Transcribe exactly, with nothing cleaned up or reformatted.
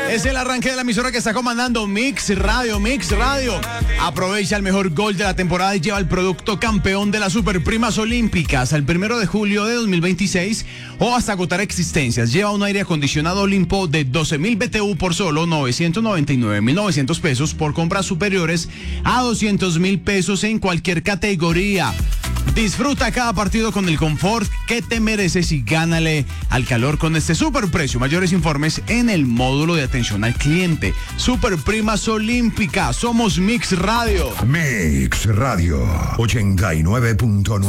Es el arranque de la emisora que está comandando Mix Radio, Mix Radio. Aprovecha el mejor gol de la temporada y lleva el producto campeón de las Superprimas Olímpicas al primero de julio de dos mil veintiséis o hasta agotar existencias. Lleva un aire acondicionado Olimpo de doce mil B T U por solo novecientos noventa y nueve mil novecientos pesos por compras superiores a doscientos mil pesos en cualquier categoría. Disfruta cada partido con el confort que te mereces y gánale al calor con este superprecio. Mayores informes en el módulo de atención al cliente. Superprimas Olímpicas. Somos Mix Radio. Mix Radio ochenta y nueve punto nueve.